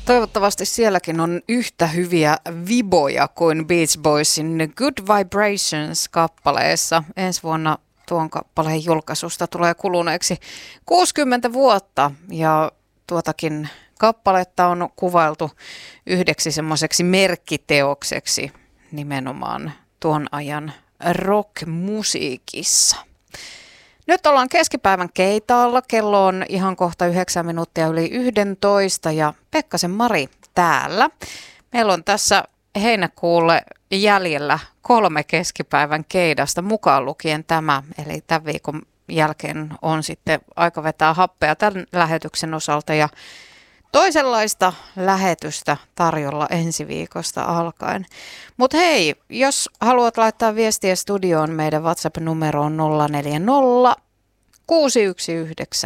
Toivottavasti sielläkin on yhtä hyviä viboja kuin Beach Boysin Good Vibrations-kappaleessa. Ensi vuonna tuon kappaleen julkaisusta tulee kuluneeksi 60 vuotta ja tuotakin kappaletta on kuvailtu yhdeksi semmoiseksi merkkiteokseksi nimenomaan tuon ajan rockmusiikissa. Nyt ollaan keskipäivän keitaalla. Kello on ihan kohta 9 minuuttia yli 11 ja Pekkasen Mari täällä. Meillä on tässä heinäkuulle jäljellä 3 keskipäivän keidasta mukaan lukien tämä. Eli tämän viikon jälkeen on sitten aika vetää happea tämän lähetyksen osalta ja toisenlaista lähetystä tarjolla ensi viikosta alkaen. Mutta hei, jos haluat laittaa viestiä studioon, meidän WhatsApp-numero on 040 619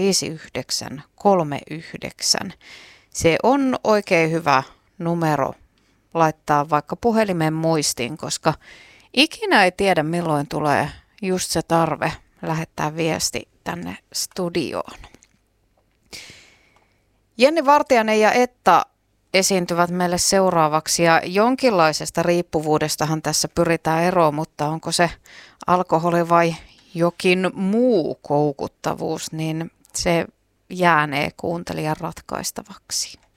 5939. Se on oikein hyvä numero laittaa vaikka puhelimen muistiin, koska ikinä ei tiedä milloin tulee just se tarve lähettää viesti tänne studioon. Jenni Vartiainen ja Etta esiintyvät meille seuraavaksi ja jonkinlaisesta riippuvuudestahan tässä pyritään eroon, mutta onko se alkoholi vai jokin muu koukuttavuus, niin se jäänee kuuntelijan ratkaistavaksi.